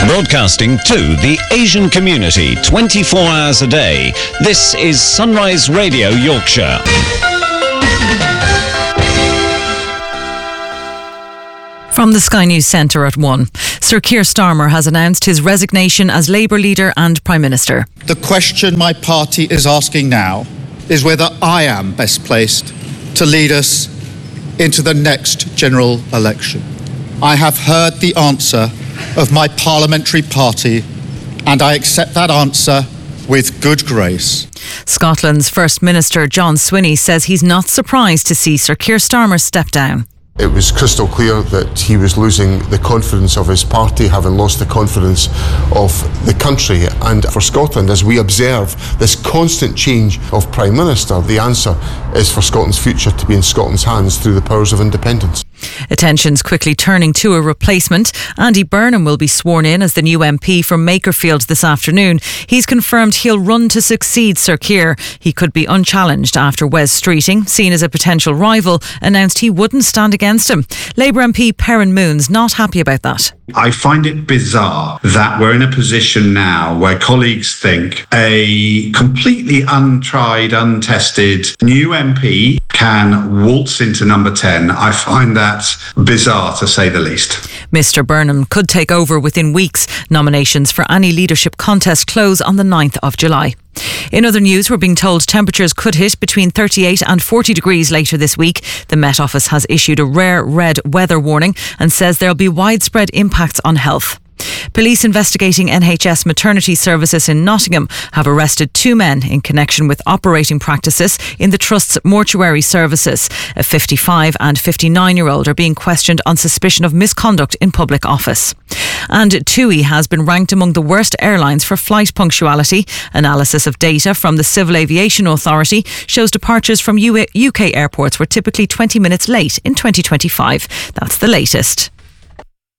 Broadcasting to the Asian community 24 hours a day. This is Sunrise Radio Yorkshire. From the Sky News Centre at 1, Sir Keir Starmer has announced his resignation as Labour leader and Prime Minister. The question my party is asking now is whether I am best placed to lead us into the next general election. I have heard the answer of my parliamentary party, and I accept that answer with good grace. Scotland's First Minister John Swinney says he's not surprised to see Sir Keir Starmer step down. It was crystal clear that he was losing the confidence of his party, having lost the confidence of the country. And for Scotland, as we observe this constant change of Prime Minister, the answer is for Scotland's future to be in Scotland's hands through the powers of independence. Attention's quickly turning to a replacement. Andy Burnham will be sworn in as the new MP from Makerfield this afternoon. He's confirmed he'll run to succeed Sir Keir. He could be unchallenged after Wes Streeting, seen as a potential rival, announced he wouldn't stand against him. Labour MP Perrin Moon's not happy about that. I find it bizarre that we're in a position now where colleagues think a completely untried, untested new MP can waltz into number 10. I find that bizarre, to say the least. Mr Burnham could take over within weeks. Nominations for any leadership contest close on the 9th of July. In other news, we're being told temperatures could hit between 38 and 40 degrees later this week. The Met Office has issued a rare red weather warning and says there'll be widespread impacts on health. Police investigating NHS maternity services in Nottingham have arrested 2 men in connection with operating practices in the Trust's mortuary services. A 55 and 59-year-old are being questioned on suspicion of misconduct in public office. And TUI has been ranked among the worst airlines for flight punctuality. Analysis of data from the Civil Aviation Authority shows departures from UK airports were typically 20 minutes late in 2025. That's the latest.